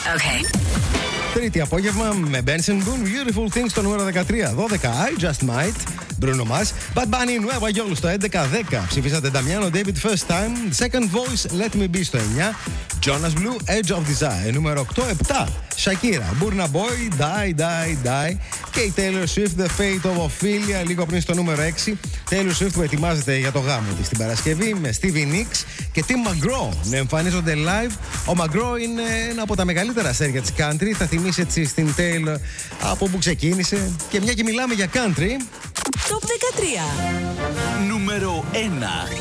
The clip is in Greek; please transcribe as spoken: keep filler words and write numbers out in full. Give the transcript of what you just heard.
Okay. Τρίτη απόγευμα με Benson Boone, Beautiful Things στο νούμερο δεκατρία. δώδεκα I Just Might, Bruno Mars. Bad Bunny, Nueva York στο έντεκα δέκα. Ψηφίσατε Damiano David First Time. Second Voice, Let Me Be στο εννιά. Jonas Blue, Edge of Desire. Νούμερο οκτώ επτά. Shakira, Burna Boy, Die, Die, Die. Και η Taylor Swift, The Fate of Ophelia, λίγο πριν στο νούμερο έξι. Taylor Swift που ετοιμάζεται για το γάμο της την Παρασκευή με Stevie Nicks και Tim McGraw να εμφανίζονται live. Ο McGraw είναι ένα από τα μεγαλύτερα αστέρια της country. Θα θυμίσει έτσι στην Taylor από που ξεκίνησε. Και μια και μιλάμε για country. Top δεκατρία. Νούμερο ένα.